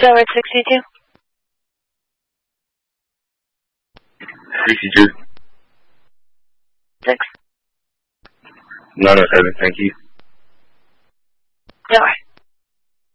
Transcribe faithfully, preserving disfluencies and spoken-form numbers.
Tower sixty-two. sixty-two. Six. nine oh seven, thank you. Tower.